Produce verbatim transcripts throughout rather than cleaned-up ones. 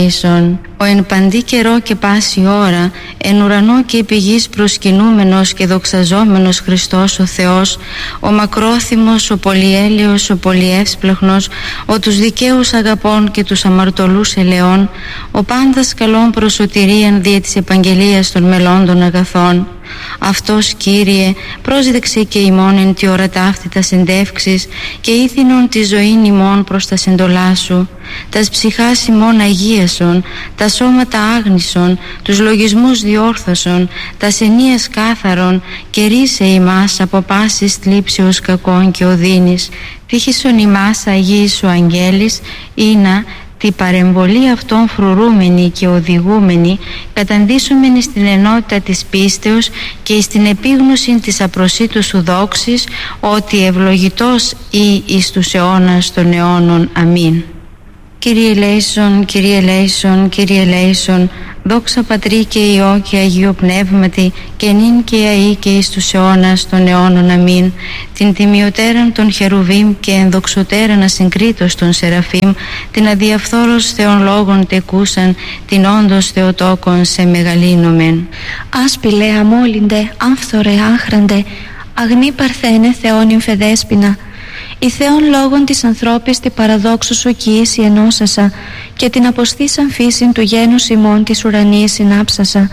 Ο εν παντή καιρό και πάση ώρα, εν ουρανό και επί γης προσκυνούμενος και δοξαζόμενος Χριστός ο Θεός, ο μακρόθυμος, ο πολυέλεος, ο πολυεύσπλαχνος, ο τους δικαίους αγαπών και τους αμαρτωλούς ελεών, ο πάντας καλών προς σωτηρίαν δια της επαγγελίας των μελών των αγαθών. Αυτός, Κύριε, πρόσδεξε και ημών εν τη ώρα ταύτητα συντεύξεις και ήθινον τη ζωήν ημών προς τα συντολά σου. Τας ψυχάς ημών αγίασον, τα σώματα άγνησον, τους λογισμούς διόρθωσον, τας ενίας κάθαρον και ρίσε ημάς από πάσης θλίψεως κακών και οδύνης. Τύχησον ημάς Αγίη σου αγγέλης, ήνα τη παρεμβολή αυτών φρουρούμενη και οδηγούμενη καταντήσομενη στην ενότητα της πίστεως και στην επίγνωση της απροσίτου σου δόξης, ότι ευλογητός ή εις τους αιώνας των αιώνων. Αμήν. Κύριε ελέησον, Κύριε ελέησον, Κύριε ελέησον, δόξα Πατρί και Υιό και Αγίο Πνεύματι, και νυν και αεί και εις τους αιώνας των αιώνων. Αμήν. Την τιμιωτέραν των Χερουβίμ και ενδοξωτέραν ασυγκρίτως των Σεραφείμ, την αδιαφθόρος Θεών λόγων τεκούσαν, την όντως Θεοτόκον σε μεγαλύνομεν. Άσπηλε αμόλυντε, άφθορε άχραντε, αγνή παρθένε Θεόν ημφεδέσποινα. Η Θεόν λόγων της ανθρώπης τη παραδόξου σου κοίηση ενώσασα, και την αποστήσαν φύσιν του γένους ημών της ουρανίας συνάψασα.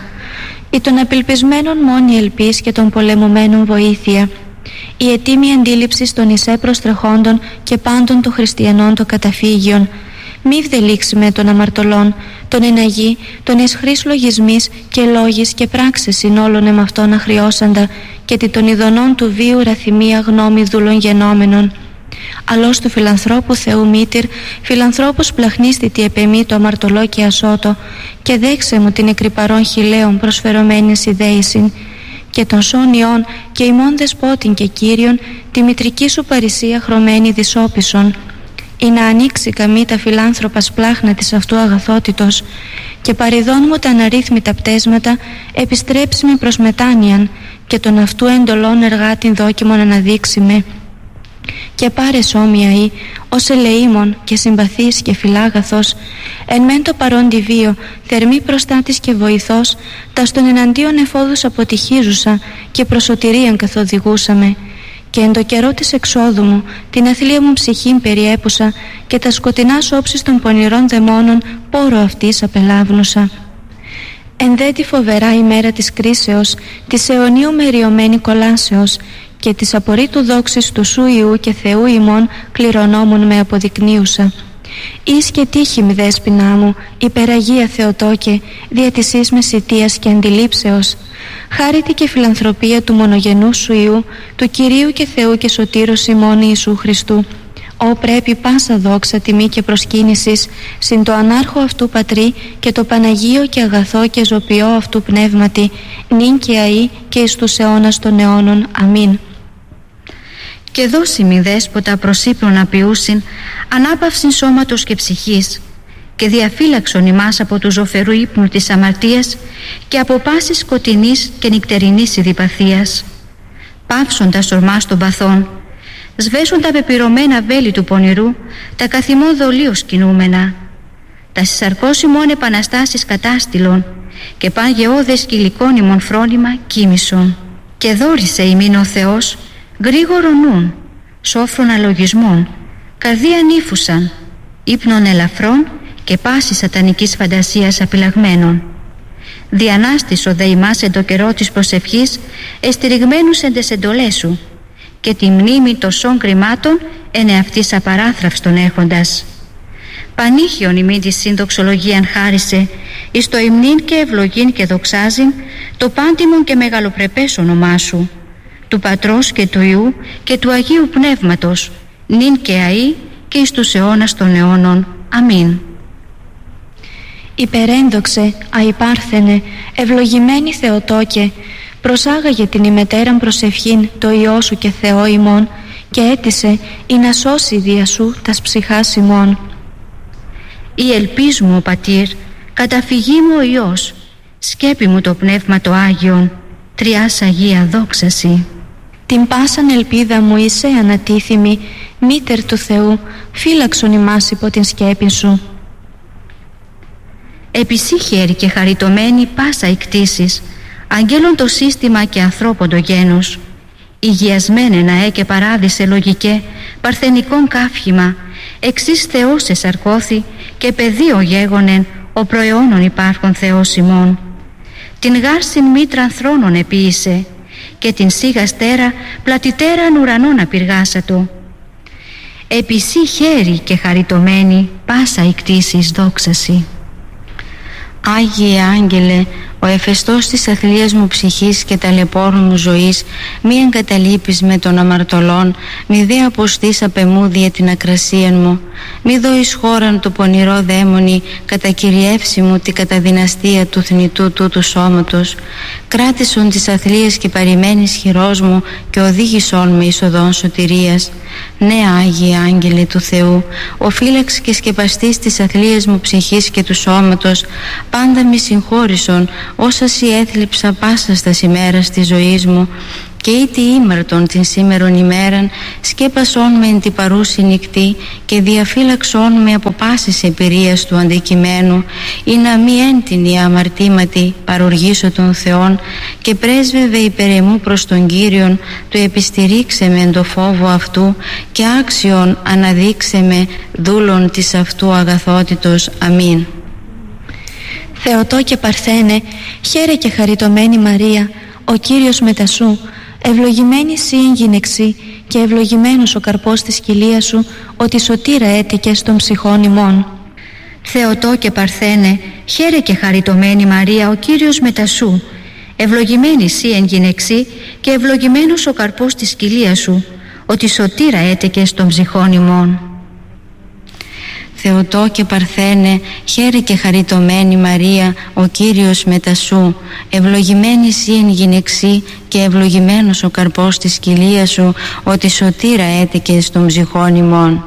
Η των απελπισμένων μόνη ελπίς και των πολεμωμένων βοήθεια. Η ετήμη αντίληψη των εισέ προστρεχόντων και πάντων των χριστιανών των καταφύγιων. Μη βδελήξουμε των αμαρτωλών, των εναγή, των εσχρής λογισμής και λόγης και πράξεις είναι όλων εμαυτών αχριώσαντα, και τη των ειδονών του βίου ραθυμία γνώμη δούλων γενόμενων. Αλλός του φιλανθρώπου Θεού μήτηρ, φιλανθρώπους πλαχνίστητη επεμή το αμαρτωλό και ασώτο, και δέξε μου την εκρυπαρών χιλέων προσφερωμένης ιδέησιν, και των σώνιών και ημών δεσπότην και Κύριον, τη μητρική σου παρησία χρωμένη δυσόπισον, ή να ανοίξει καμή τα φιλάνθρωπα σπλάχνα της αυτού αγαθότητος, και παριδών μου τα αναρρύθμιτα πτέσματα επιστρέψει με προς μετάνοιαν, και τον αυτού εντολών εργάτην δόκιμον αναδείξει με, και πάρε σώμια ή ως ελεήμων και συμπαθής και φιλάγαθος, εν μεν το παρόντι βίο θερμή προστάτης και βοηθός, τα στον εναντίον εφόδους αποτυχίζουσα και προσωτηρίαν καθοδηγούσαμε, και εν το καιρό της εξόδου μου την αθλία μου ψυχήν περιέπουσα, και τα σκοτεινά όψεις των πονηρών δαιμόνων πόρο αυτής απελάβνουσα. Εν δε τη φοβερά ημέρα της κρίσεως, της αιωνίου μεριωμένη κολάσεως, και της απορρίτου δόξης του σου Ιού και Θεού ημών κληρονόμων με αποδεικνύουσα. Εις και τύχη μη δέσποινά μου, υπεραγία Θεοτόκε, δια της εις μεσητείας και αντιλήψεως. Χάρητη και φιλανθρωπία του μονογενού σου Ιού, του Κυρίου και Θεού και Σωτήρος ημών Ιησού Χριστού, Ω πρέπει πάσα δόξα, τιμή και προσκύνησης συν το ανάρχο αυτού Πατρί και το Παναγίο και αγαθό και ζωπιό αυτού Πνεύματι, νυν και αεί και εις τους αιώνας των αιώνων. Αμήν. Και δώσει μη δέσποτα προς ύπνον απειούσιν, ανάπαυσιν σώματος και ψυχής, και διαφύλαξον ημάς από του ζωφερού ύπνου της αμαρτίας και από πάσης σκοτεινής και νυκτερινής ειδιπαθίας. Πάυσοντας ορμάς των παθών, σβέσουν τα πεπυρωμένα βέλη του πονηρού, τα καθημών δολίως κινούμενα, τα συσαρκώς ημών επαναστάσεις κατάστηλων, και παν γεώδες κυλικών ημών φρόνημα κοίμησον. Και δόρισε ημίν ο Θεός γρήγορο νουν, σόφρον αλογισμών, καρδία νύφουσαν, ύπνων ελαφρών και πάση σατανικής φαντασίας απειλαγμένων. Διανάστησο δε ημάς εν το καιρό της προσευχής, εστηριγμένους εν τες εντολές σου, και τη μνήμη τοσών κρυμάτων εν εαυτής απαράθραυστον έχοντας. Πανήχιον ημίν τη συνδοξολογίαν χάρισε, εις το υμνήν και ευλογήν και δοξάζειν, το πάντιμον και μεγαλοπρεπές όνομά σου, του Πατρός και του Υιού και του Αγίου Πνεύματος, νυν και αεί και εις τους αιώνας των αιώνων. Αμήν. Υπερένδοξε, αϊπάρθενε, ευλογημένη Θεοτόκε, προσάγαγε την ημετέραν προσευχήν το Υιό σου και Θεό ημών, και έτησε ή να σώσει δια σου τας ψυχάς ημών. Η ελπίς μου, ο Πατήρ, καταφυγή μου ο Υιός, σκέπη μου το Πνεύμα το Άγιον, τριάς Αγία δόξαση. Την πάσαν ελπίδα μου είσαι ανατίθιμη, μήτερ του Θεού, φύλαξον ημάς υπό την σκέπη σου. Επισύ χέρι και χαριτωμένη πάσα η κτήσης, αγγέλων το σύστημα και ανθρώπων το γένος. Υγιασμένε να έ και παράδεισε λογικέ, παρθενικών κάφημα, εξής Θεός εσαρκώθη και πεδίο γέγονεν, ο προαιώνων υπάρχον Θεός ημών. Την γάρσιν μήτραν θρόνων επίησε, και την σίγα στέρα πλατιτέραν ουρανών απειργάσατο. Επισύ χέρι και χαριτωμένη πάσα η κτήσης δόξαση. Άγιε Άγγελε, ο εφεστός της αθλίας μου ψυχής και ταλαιπώρου μου ζωής, μη εγκαταλείπεις με των αμαρτωλών, μη δε αποστείς απ' εμού δια την ακρασίαν μου, μη δώεις χώραν το πονηρό δαίμονι, κατακυριεύσει μου την καταδυναστία του θνητού τούτου σώματος, κράτησον τις αθλίες και παρημένης χειρός μου και οδήγησον με εις οδόν σωτηρίας. Ναι, Άγιε Άγγελε του Θεού, ο φύλαξ και σκεπαστής της αθλίας μου ψυχής και του σώματος, πάντα μη συγχώρησον όσα σοι έθλιψα πάσα στα ημέρας της ζωής μου, και ήτι ήμαρτον την σήμερον ημέραν, σκέπασόν με εν την παρούση νυχτή και διαφύλαξόν με από πάσης εμπειρίας του αντικειμένου, ή να μη έντινη αμαρτήματι παροργήσω των Θεών, και πρέσβευε υπέρ εμού προς τον Κύριον, του επιστηρίξε με εν το φόβο αυτού και άξιον αναδείξε με δούλων της αυτού αγαθότητος. Αμήν. Θεοτό και Παρθένε, χαίρε και χαριτωμένη Μαρία, ο Κύριος μετασού, ευλογημένη σύ εν γυναιξή και ευλογημένος ο καρπός της κοιλίας σου, ότι σωτήρα έτικες των ψυχών ημών. Θεοτό και Παρθένε, χαίρε και χαριτωμένη Μαρία, ο Κύριος μετασού, ευλογημένη σύ εν γυναιξή και ευλογημένος ο καρπός της κοιλίας σου, ότι σωτήρα έτικες των ψυχών ημών. Θεοτό και Παρθένε, χαίρε και χαριτωμένη Μαρία, ο Κύριος μετασού, ευλογημένη σύ εν γυναιξή και ευλογημένος ο καρπός της κοιλίας σου, ότι σωτήρα έτικες των ψυχών ημών.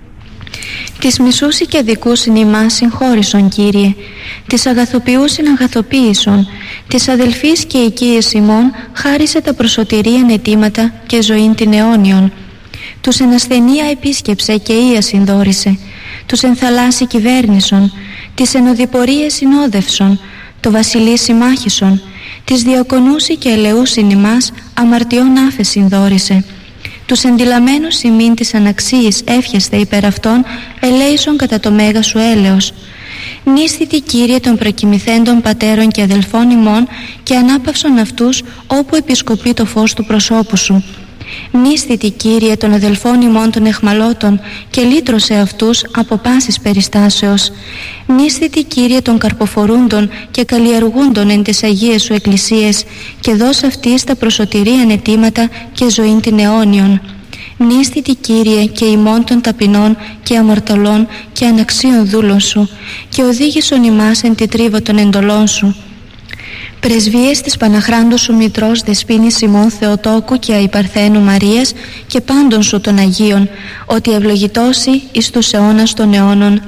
Τις μισούσι και δικούσιν ημάς συγχώρησον, Κύριε, τις αγαθοποιούσιν αγαθοποίησον, τις αδελφείς και οικίες ημών χάρισε τα προσωτηρίαν αιτήματα και ζωήν την αιώνιον. Τους εν ασθενεία επίσκεψε και ία συνδόρισε, τους εν θαλάσσι κυβέρνησον, τις εν οδηπορίες συνόδευσον, το βασιλεί συμμάχησον, τις διακονούσι και ελεούσιν ημάς αμαρτιών άφεσιν δόρισε. Τους εντυλαμένους ημίν της αναξίης εύχεστε υπέρ αυτών, ελέησον κατά το μέγα σου έλεος. Νίσθητη, Κύριε, των προκοιμηθέντων πατέρων και αδελφών ημών και ανάπαυσον αυτούς όπου επισκοπεί το φως του προσώπου σου. Μνήσθητη, Κύριε, των αδελφών ημών των εχμαλώτων και λύτρωσε αυτούς από πάσης περιστάσεως. Μνήσθητη, Κύριε, των καρποφορούντων και καλλιεργούντων εν τις Αγίες σου εκκλησίες και δώσ' αυτής τα προσωτηρίαν αιτήματα και ζωήν την αιώνιον. Μνήσθητη, Κύριε, και ημών των ταπεινών και αμαρτωλών και αναξίων δούλων σου και οδήγησον ημάς εν τη τρίβα των εντολών σου. Πρεσβείες της Παναχράντου σου Μητρός Δεσποίνης Σιμών Θεοτόκου και Αϊπαρθένου Μαρίας και πάντων σου των Αγίων, ότι ευλογητώσει εις τους αιώνας των αιώνων.